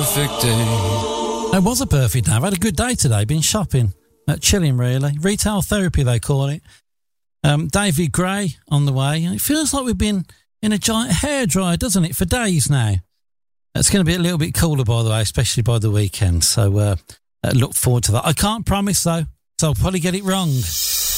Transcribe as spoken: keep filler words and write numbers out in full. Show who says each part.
Speaker 1: perfect day.
Speaker 2: It was a perfect day. I've had a good day today. Been shopping, uh, chilling really. Retail therapy they call it. Um, David Gray on the way. And it feels like we've been in a giant hairdryer, doesn't it, for days now. It's going to be a little bit cooler, by the way, especially by the weekend. So uh, uh, look forward to that. I can't promise, though, so I'll probably get it wrong.